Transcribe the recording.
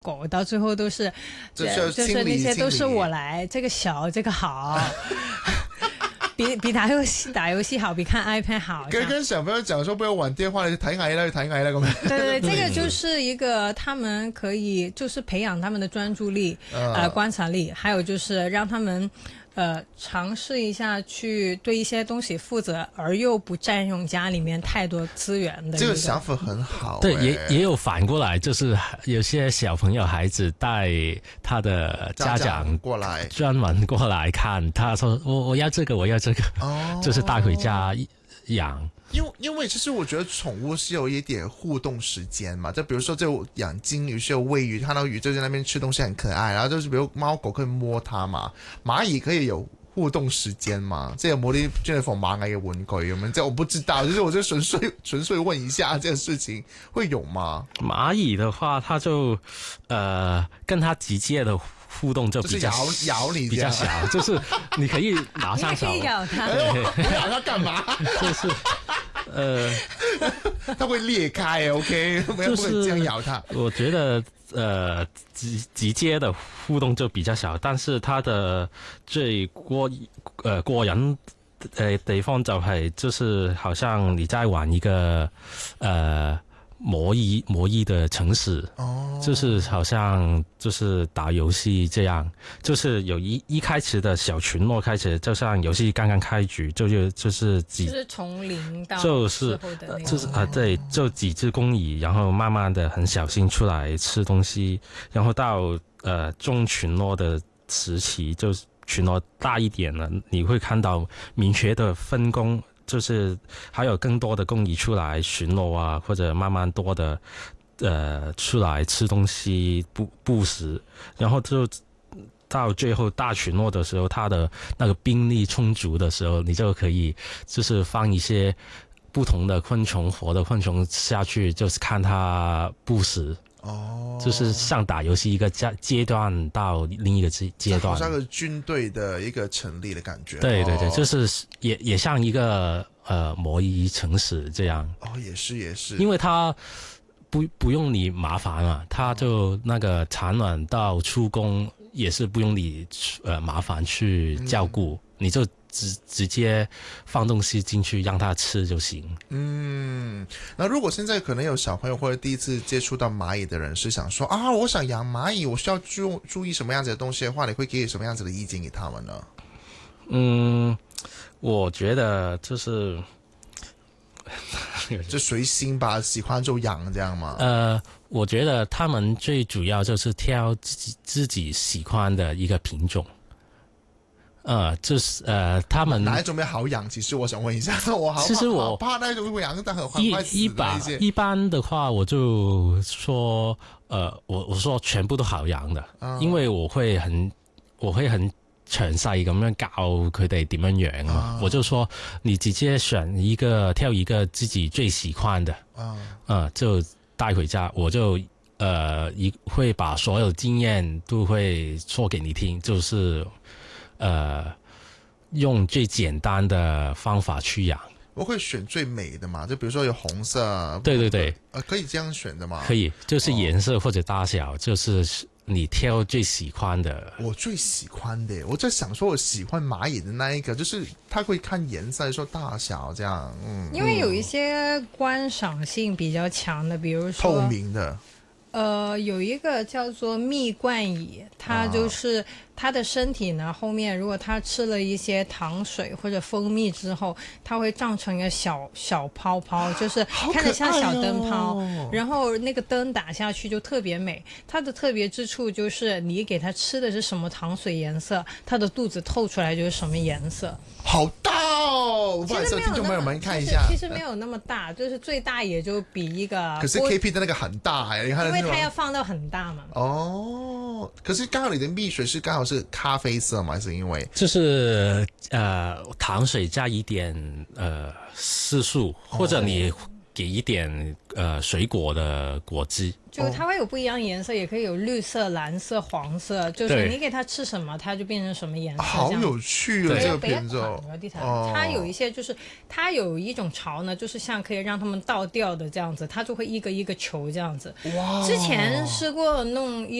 狗到最后都是，就是那些都是我来，这个小这个好。比打游戏好，比看 iPad 好。 跟小朋友讲说不要玩电话，你睇矮啦，你睇矮啦咁樣。 对，这个就是一个他们可以就是培养他们的专注力、观察力，还有就是让他们尝试一下去对一些东西负责，而又不占用家里面太多资源的。 这个想法很好。 对，也有反过来，就是有些小朋友孩子带他的家长过来， 专门过来看，他说我要这个，我要这个，就是带回家养。 因为其实我觉得宠物是有一点互动时间嘛，就比如说就养金鱼是有喂鱼，看到鱼就在那边吃东西很可爱，然后就是比如猫狗可以摸它嘛，蚂蚁可以有互动時間嘛？即係有冇啲專係放螞蟻嘅玩具咁樣？即係我不知道，就是我就純粹問一下，這個事情會有嗎？ 螞蟻的話，它就跟它直接的互動就比較就是咬你比較小，就是你可以拿上手， 你可以咬它， 我咬它幹嘛？ 就是它會裂開 ，OK， 不可以這樣咬它。 我覺得直接的互動就比較小，但是它的最過癮地方就係就是好像你在玩一個模擬的城市，就是好像就是打遊戲這樣，就是有一開始的小群落開始，就像遊戲剛剛開局，就是從零到就是對，就幾隻公蟻，然後慢慢的很小心出來吃東西，然後到中群落的時期，就群落大一點了，你會看到明確的分工。就是還有更多的公蟻出來巡邏啊，或者慢慢多的出來吃東西捕食，然後就到最後大群落的時候，它的那個兵力充足的時候，你就可以就是放一些不同的昆蟲，活的昆蟲下去，就是看它捕食。就是像打遊戲一個階段到另一個階段， 好像個軍隊的一個成立的感覺。 對對對，就是也像一個模擬城市這樣。 也是， 因為它不用你麻煩嘛，它就那個產卵到出工也是不用你麻煩去照顧，你就直接放東西進去讓它吃就行。 那如果現在可能有小朋友或者第一次接觸到螞蟻的人是想說我想養螞蟻，我需要注意什麼樣子的東西的話，你會給什麼樣子的意見給他們呢？ 我覺得就是就隨心吧，喜歡就養這樣嗎？ 我覺得他們最主要就是挑自己喜歡的一個品種。就是他們哪一種比較好養？其實我想問一下，其實我怕那種會養得很快死的一些。 一般的話，我就說，我說全部都好養的，因為我會很詳細咁樣教佢哋點樣養啊。我就說你直接挑一個自己最喜歡的，就帶回家，我就會把所有經驗都會說給你聽，就是用最簡單的方法去養。 我會選最美的嘛，就比如說有紅色。 對， 可以這樣選的嗎？ 可以，就是顏色或者大小，就是你挑最喜歡的。 我最喜歡的，我在想說我喜歡螞蟻的那一個，就是他會看顏色說大小這樣。 因為有一些觀賞性比較強的，比如說透明的。 有一個叫做蜜冠蟻，它就是它的身體呢，後面如果它吃了一些糖水或者蜂蜜之後，它會脹成一個小泡泡，就是看着像小燈泡，然後那個燈打下去就特別美。它的特別之處就是你給它吃的是什麼糖水顏色，它的肚子透出來就是什麼顏色。 好大哦！不好意思，聽眾朋友們看一下， 其實沒有那麼大，就是最大也就比一個。 可是 KP 的那個很大呀，你看，因為它要放到很大嘛。 可是剛好你的蜜水是剛好是咖啡色嘛？還是因為就是糖水加一點色素，或者你給一點水果的果汁。 就它会有不一样的颜色，也可以有绿色、蓝色、黄色，就是对你给它吃什么，它就变成什么颜色。 好这样有趣哦， 对这个片子哦。 它有一些就是它有一种巢呢，就是像可以让它们倒吊的这样子，它就会一个一个球这样子。 哇， 之前试过弄